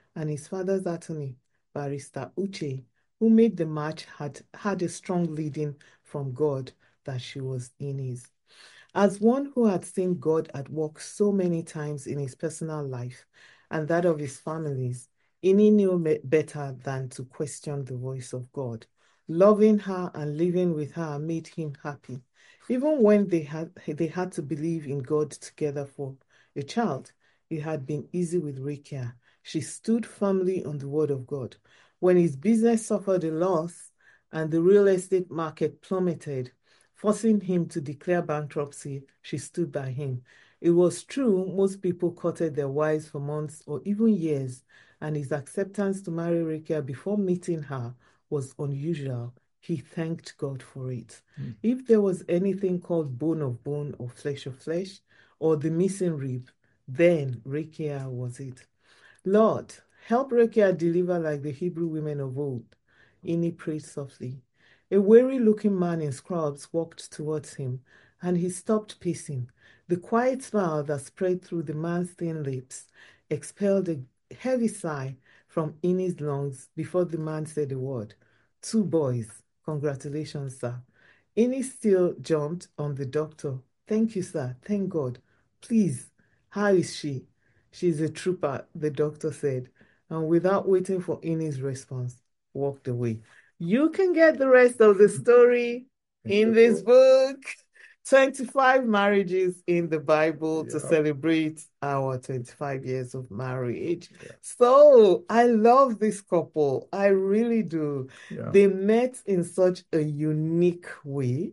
and his father's attorney, Barrister Uche, who made the match, had a strong leading from God that she was Ini's. As one who had seen God at work so many times in his personal life and that of his families, Ini knew better than to question the voice of God. Loving her and living with her made him happy. Even when they had to believe in God together for a child, it had been easy with Rekia. She stood firmly on the word of God. When his business suffered a loss and the real estate market plummeted, forcing him to declare bankruptcy, she stood by him. It was true, most people courted their wives for months or even years, and his acceptance to marry Rekia before meeting her was unusual. He thanked God for it. If there was anything called bone of bone or flesh of flesh, or the missing rib, then Rekia was it. Lord, help Rekia deliver like the Hebrew women of old. Ini prayed softly. A weary-looking man in scrubs walked towards him, and he stopped pacing. The quiet smile that spread through the man's thin lips expelled a heavy sigh from Ini's lungs before the man said a word. 2 boys. Congratulations, sir. Ini still jumped on the doctor. Thank you, sir. Thank God. Please, how is she? She's a trooper, the doctor said, and without waiting for Ini's response, walked away. You can get the rest of the story in this book. 25 marriages in the Bible to celebrate our 25 years of marriage. So I love this couple. I really do. They met in such a unique way,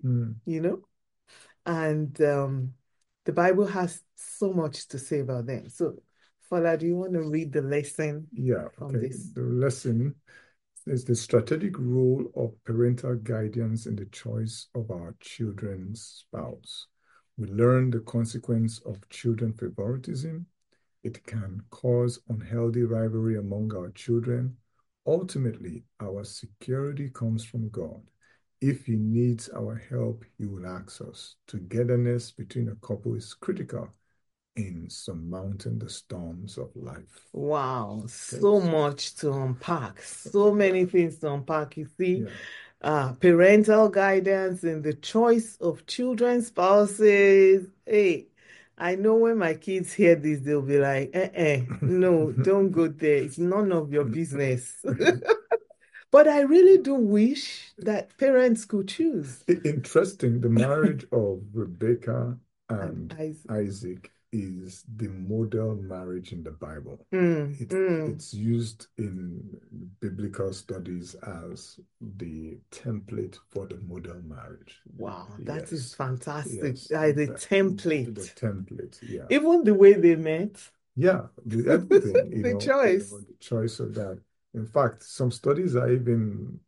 and the Bible has so much to say about them. So, Fala, do you want to read the lesson from this? The lesson is the strategic role of parental guidance in the choice of our children's spouse. We learn the consequence of children favoritism. It can cause unhealthy rivalry among our children. Ultimately, our security comes from God. If he needs our help, he will ask us. Togetherness between a couple is critical in surmounting the storms of life. Wow, so much to unpack, so many things to unpack. You see, parental guidance in the choice of children's spouses. Hey, I know when my kids hear this, they'll be like, no, don't go there. It's none of your business. But I really do wish that parents could choose. Interesting, the marriage of Rebecca and Isaac is the model marriage in the Bible. It's used in biblical studies as the template for the model marriage. Wow, that is fantastic. The template. The template, Even the way they met. Yeah, everything, the choice. The choice of that. In fact, some studies are even,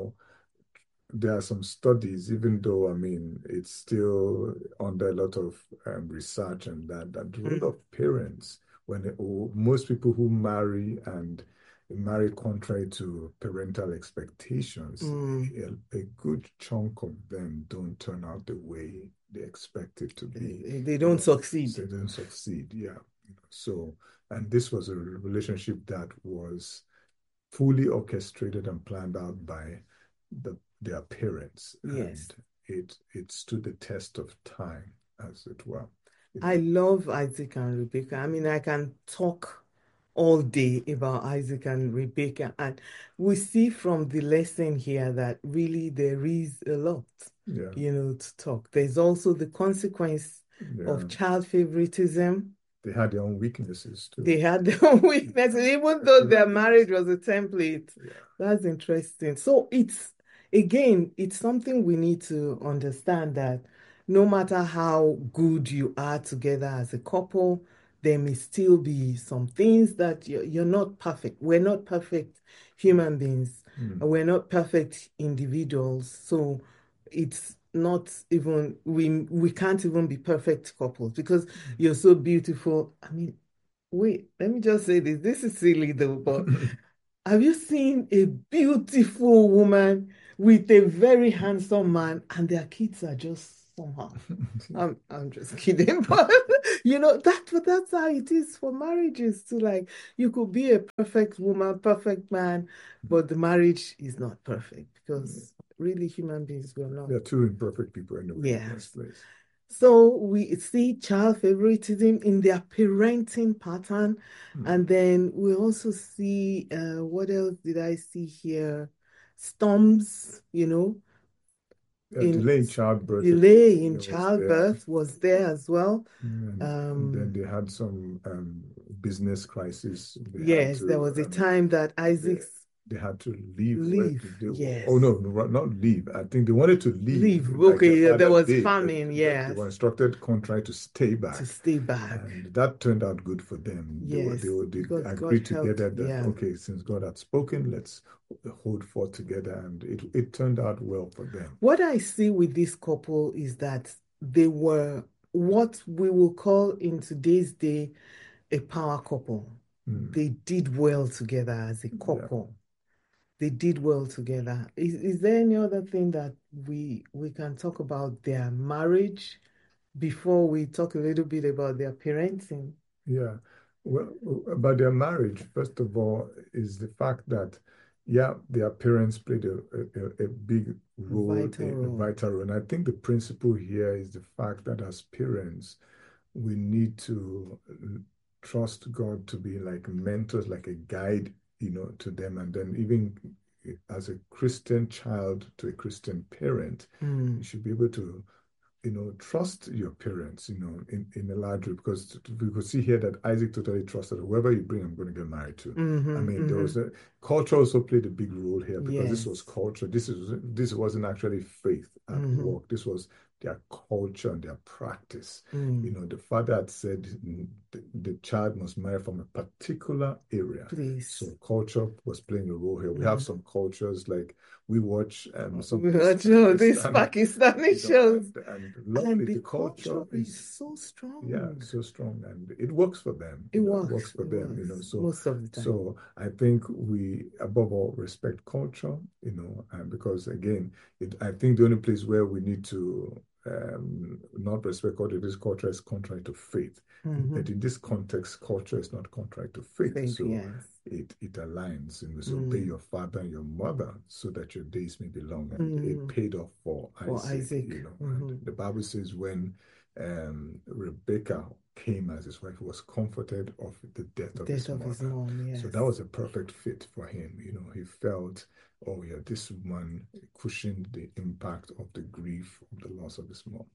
there are some studies, even though, I mean, it's still under a lot of research and that the role of parents, most people who marry and marry contrary to parental expectations, a good chunk of them don't turn out the way they expect it to be. They don't succeed. They don't succeed, yeah. So, and this was a relationship that was fully orchestrated and planned out by their parents. Yes. And it stood the test of time, as it were. I love Isaac and Rebecca. I mean, I can talk all day about Isaac and Rebecca, and we see from the lesson here that really there is a lot, to talk. There's also the consequence of child favoritism. They had their own weaknesses too. They had their own weaknesses, even though their marriage was a template. That's interesting. So it's something we need to understand, that no matter how good you are together as a couple, there may still be some things that you're not perfect. We're not perfect human beings. We're not perfect individuals. So it's not even, we can't even be perfect couples because you're so beautiful. I mean, wait, let me just say this. This is silly though, but have you seen a beautiful woman with a very handsome man and their kids are just somehow. I'm just kidding, but that's how it is for marriages too. Like you could be a perfect woman, perfect man, but the marriage is not perfect because really human beings were not. There are two imperfect people in the Yes. first place. So we see child favoritism in their parenting pattern. And then we also see, what else did I see here? Storms, in Delay in childbirth delay in was there. childbirth was there as well. And then they had some business crisis. Yes, there was a time that Isaac's They had to leave. yes. Oh no, not leave. I think they wanted to leave. Leave. Like their Okay, there father was did. famine, They yes. were instructed contrary to stay back. To stay back. And that turned out good for them. Yes, They because agreed God together helped, that, yeah. okay, since God had spoken, let's hold forth together. And it turned out well for them. What I see with this couple is that they were what we will call in today's day a power couple. They did well together as a couple. They did well together. Is there any other thing that we can talk about their marriage before we talk a little bit about their parenting? Yeah. Well, about their marriage, first of all, is the fact that, yeah, their parents played a big role, a vital role. And I think the principle here is the fact that as parents, we need to trust God to be like mentors, like a guide, to them. And then even as a Christian child to a Christian parent, you should be able to trust your parents, in a large way, because we could see here that Isaac totally trusted whoever you bring, I'm going to get married to. I mean, there was culture also played a big role here because this was culture. This wasn't actually faith at work. This was their culture and their practice. The father had said the child must marry from a particular area. Please. So culture was playing a role here. We have some cultures like we watch some these Pakistani shows. And lovely, the culture is so strong. Yeah, so strong, and it works for them. It works for them. So most of the time. So I think we, above all, respect culture. And because again, I think the only place where we need to not respect culture is contrary to faith. But in this context, culture is not contrary to faith. So yes. it aligns, and so obey your father and your mother so that your days may be long. And it paid off for Isaac. And the Bible says when Rebecca came as his wife, he was comforted of the death of his mom. Yes. So that was a perfect fit for him. He felt, oh yeah, this woman cushioned the impact of the grief of the loss of his mom.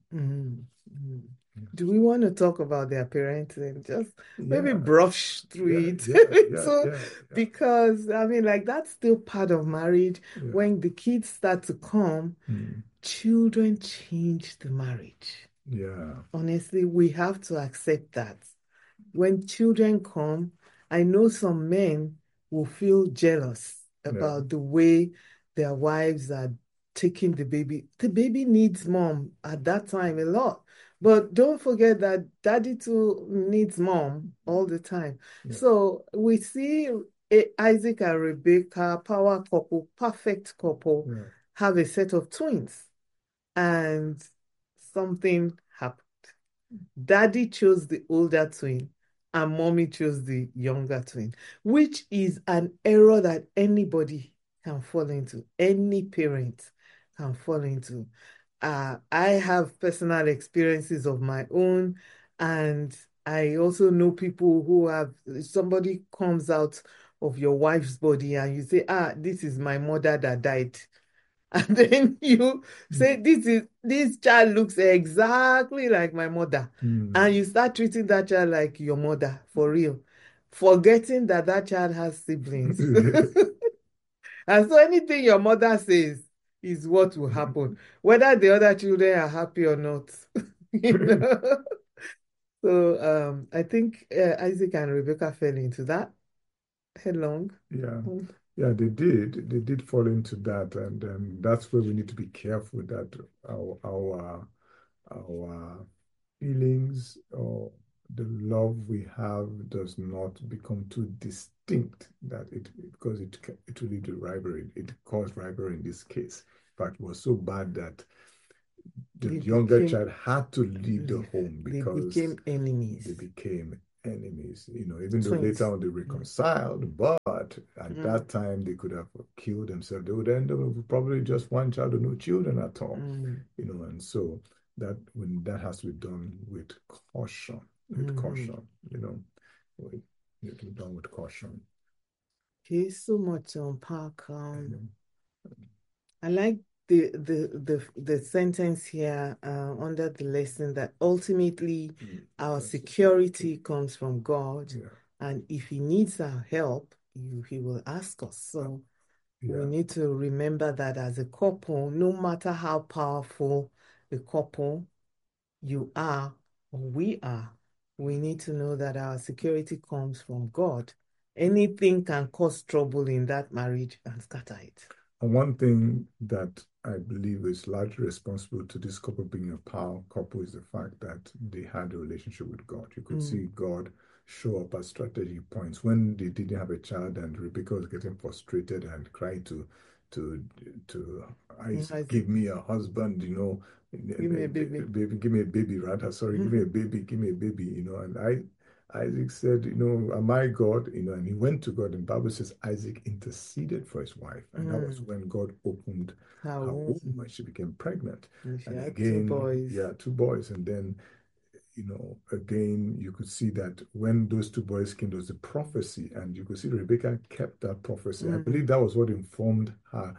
Do we want to talk about their parenting? Just maybe brush through it. Because I mean, like that's still part of marriage. When the kids start to come, children change the marriage. Yeah. Honestly, we have to accept that. When children come, I know some men will feel jealous about the way their wives are taking the baby. The baby needs mom at that time a lot. But don't forget that daddy too needs mom all the time. So we see Isaac and Rebecca, power couple, perfect couple, have a set of twins. And something happened. Daddy chose the older twin and mommy chose the younger twin, which is an error that anybody can fall into. Any parent can fall into. I have personal experiences of my own, and I also know people who have, somebody comes out of your wife's body and you say, this is my mother that died. And then you say, this child looks exactly like my mother. And you start treating that child like your mother, for real, forgetting that child has siblings. And so anything your mother says is what will happen, whether the other children are happy or not. So I think Isaac and Rebecca fell into that headlong. Yeah, they did. They did fall into that, and that's where we need to be careful that our feelings or the love we have does not become too distinct. Because it will lead to rivalry. It caused rivalry in this case. In fact, it was so bad that the They younger became child had to leave the home they because became enemies. they became enemies. Even though later Twins. on they reconciled, but at Mm, that time they could have killed themselves. They would end up with probably just one child or no children at all. mm, And so that has to be done with caution, with mm. caution, with, it to be done with caution. Okay, so much to unpack. Mhm. I like the sentence here under the lesson that ultimately our security comes from God, Yeah, and if He needs our help, He will ask us. So we yeah. need to remember that as a couple, no matter how powerful the couple you are or we are, we need to know that our security comes from God. Anything can cause trouble in that marriage and scatter it. And one thing that I believe is largely responsible to this couple being a power couple is the fact that they had a relationship with God. You could Mm. see God show up at strategic points when they didn't have a child and Rebecca was getting frustrated and cried to to Isaac, Isaac, give me a husband, give me a baby. baby, give me a baby, rather, sorry, give me a baby, give me a baby, and Isaac said, am I God? And he went to God, and the Bible says Isaac interceded for his wife. And that was Mm. when God opened Her her womb womb. and she became pregnant. And she And had two again, boys. yeah, two boys. And then, again, you could see that when those two boys came, there was a prophecy, and you could see Rebecca kept that prophecy. I believe Mm. that was what informed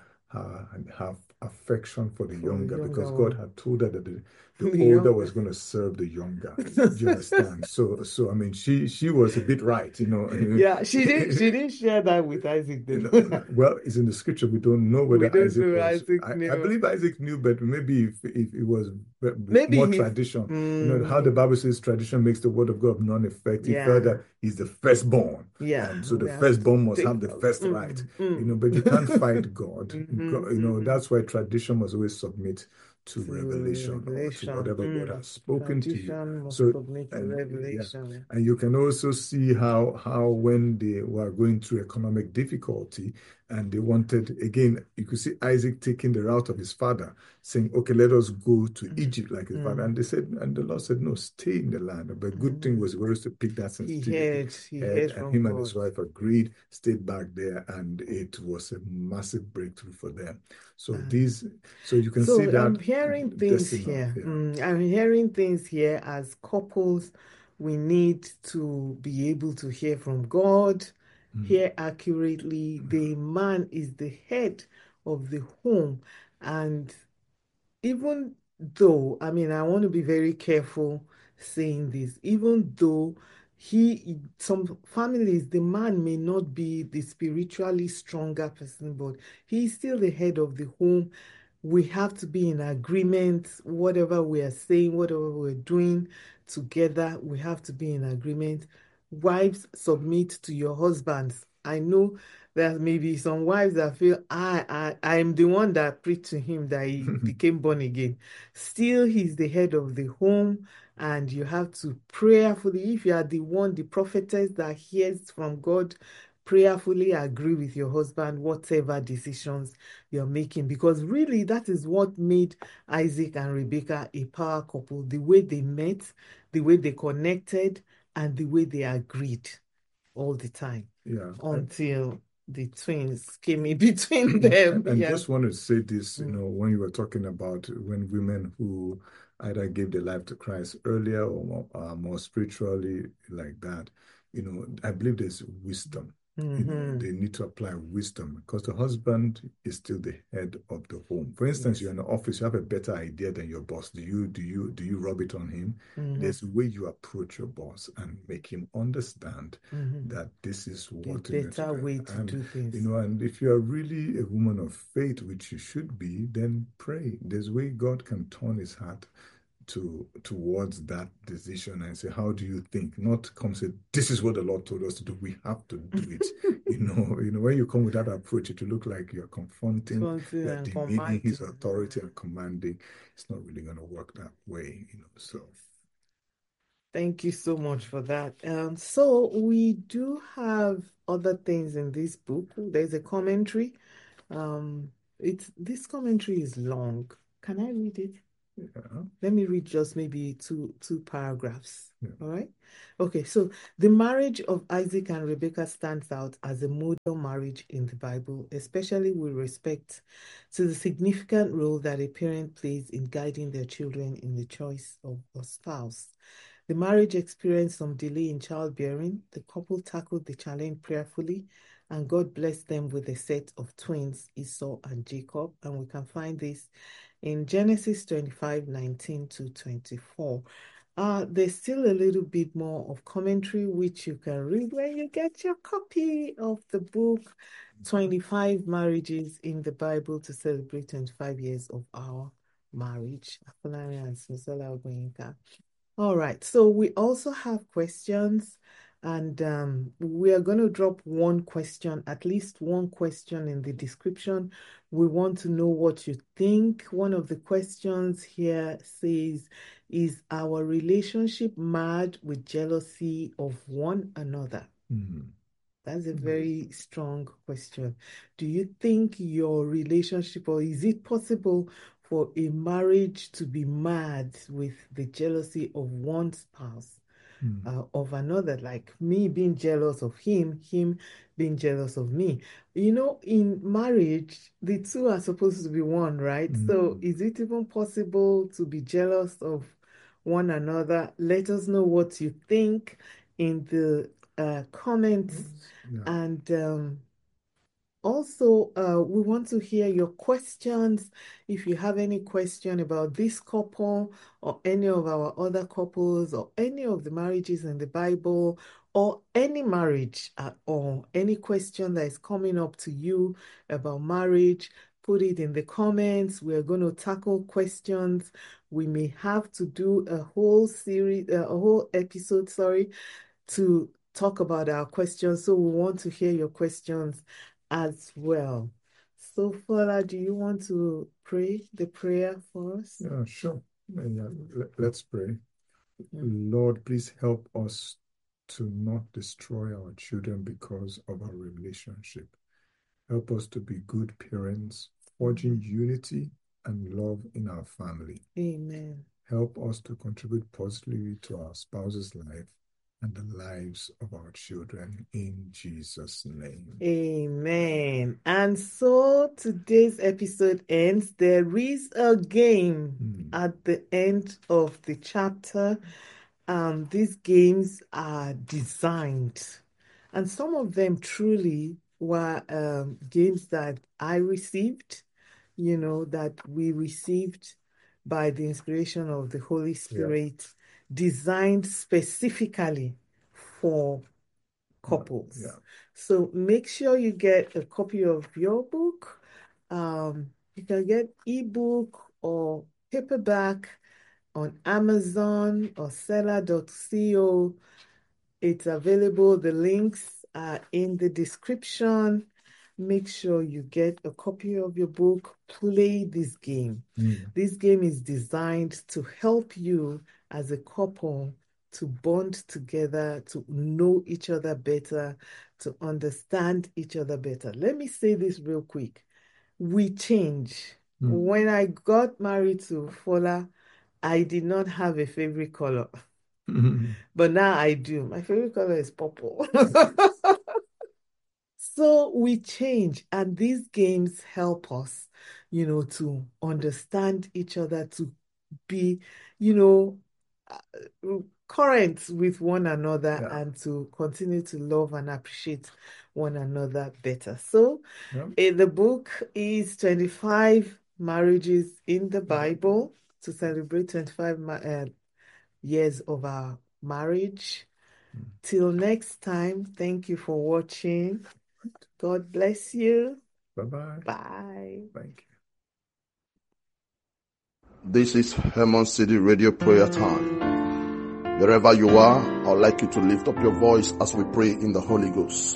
her affection for the For the younger, because younger God one. had told her that the The older was youngest. going to serve the younger. Do you understand? So I mean, she was a bit right, Yeah, she didn't share that with Isaac then. Well, it's in the scripture. We don't know We whether don't Isaac know was. Isaac I knew. believe Isaac knew, but maybe if it was Maybe more he's tradition, how the Bible says tradition makes the word of God non-effective. He felt yeah. that he's the firstborn, Yeah. and so the We have to firstborn must take have the first right. mm. But you can't fight God. Mm-hmm. That's why tradition must always submit to To revelation or to revelation. whatever God has spoken to you. Tradition must So, submit to and yeah. revelation. And you can also see how when they were going through economic difficulty and they wanted, again, you could see Isaac taking the route of his father, saying, okay, let us go to Egypt like his father. Mm. And they said, and the Lord said, no, stay in the land. But good thing Mm. was he was to pick that He sensitivity heard, he head, heard and from him and his God. wife agreed, stayed back there, and it was a massive breakthrough for them. So Uh, so you can see so that I'm hearing things decimal, here. yeah. I'm hearing things here as couples. We need to be able to hear from God, Mm. hear accurately. The man is the head of the home. And even though, I mean, I want to be very careful saying this, even though some families, the man may not be the spiritually stronger person, but he's still the head of the home. We have to be in agreement, whatever we are saying, whatever we're doing together, we have to be in agreement. Wives, submit to your husbands. I know there may be some wives that feel I'm the one that preached to him that he became born again. Still, he's the head of the home, and you have to prayerfully, if you are the one, the prophetess that hears from God, prayerfully agree with your husband, whatever decisions you're making, because really that is what made Isaac and Rebecca a power couple, the way they met, the way they connected, and the way they agreed all the time Yeah. until the twins came in between them. And Yeah. just wanted to say this, Mm. when you were talking about when women who either gave their life to Christ earlier or more spiritually like that, I believe there's wisdom. Mm-hmm. They need to apply wisdom because the husband is still the head of the home. For instance, you're Yes. in the office, you have a better idea than your boss. Do you rub it on him? Mm-hmm. There's a way you approach your boss and make him understand Mm-hmm. that this is The what better way to and do things. and if you are really a woman of faith, which you should be, then pray. There's a way God can turn his heart towards that decision and say, how do you think? Not come say, this is what the Lord told us to do. We have to do it. When you come with that approach, it will look like you're confronting, Something you're and demeaning his commanding. authority and commanding. It's not really going to work that way. So Thank you so much for that. So we do have other things in this book. There's a commentary. This commentary is long. Can I read it? Yeah. Let me read just maybe two paragraphs. Yeah. All right. Okay. So the marriage of Isaac and Rebekah stands out as a model marriage in the Bible, especially with respect to the significant role that a parent plays in guiding their children in the choice of a spouse. The marriage experienced some delay in childbearing. The couple tackled the challenge prayerfully, and God blessed them with a set of twins, Esau and Jacob. And we can find this in Genesis 25:19-24. There's still a little bit more of commentary, which you can read when you get your copy of the book, 25 Marriages in the Bible to Celebrate 25 Years of Our Marriage. All right, so we also have questions, and we are going to drop one question, at least one question in the description. We want to know what you think. One of the questions here says, is our relationship marred with jealousy of one another? That's a very strong question. Do you think your relationship, or is it possible for a marriage to be marred with the jealousy of one spouse of another, like me being jealous of him being jealous of me? You know, in marriage, the two are supposed to be one, right? So is it even possible to be jealous of one another? Let us know what you think in the comments. Yeah. And also, we want to hear your questions. If you have any question about this couple or any of our other couples or any of the marriages in the Bible or any marriage at all, any question that is coming up to you about marriage, put it in the comments. We're going to tackle questions. We may have to do a whole series, a whole episode, to talk about our questions. So we want to hear your questions as well. So, Fola, do you want to pray the prayer for us? Yeah, sure. Yeah, let's pray. Lord, please help us to not destroy our children because of our relationship. Help us to be good parents, forging unity and love in our family. Amen. Help us to contribute positively to our spouse's life and the lives of our children, in Jesus' name. Amen. And so today's episode ends. There is a game at the end of the chapter. These games are designed, and some of them truly were games that I received, that we received by the inspiration of the Holy Spirit, designed specifically for couples. Yeah. So make sure you get a copy of your book. You can get ebook or paperback on Amazon or seller.co. It's available. The links are in the description. Make sure you get a copy of your book. Play this game. This game is designed to help you as a couple to bond together, to know each other better, to understand each other better. Let me say this real quick. We change. When I got married to Fola, I did not have a favorite color. But now I do. My favorite color is purple. So we change, and these games help us, to understand each other, to be, current with one another, and to continue to love and appreciate one another better. So the book is 25 Marriages in the Bible to celebrate 25 years of our marriage. Till next time, thank you for watching. God bless you. Bye-bye. Bye. Thank you. This is Hermon City Radio Prayer Time. Wherever you are, I would like you to lift up your voice as we pray in the Holy Ghost.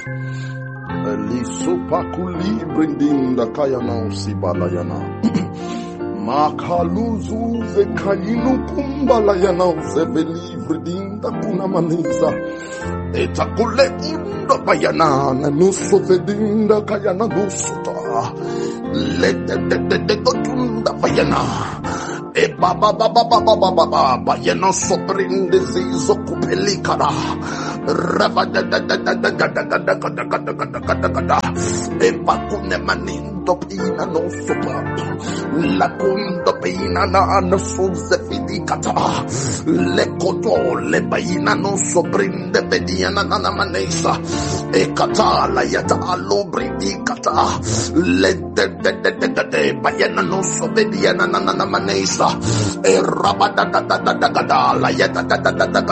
Makaluzu ze kayinu kumbala yana uzebeli vridinda kuna maniza etakule unda bayana na nusu vedinda kayana nusuta lete de gotunda bayana E baba baba baba baba baba yeno sobrinde zizo kupelikada rava da da da da da da da da da da da da da e bakune manindo pina no sopa la kundo pina na no suze fidikata le koto le baina no sobrinde bediana na manesa e kata la yata alobrindi kata le de de de de de bayana no sobediana na manesa e rabada da da da da da la yata da da da da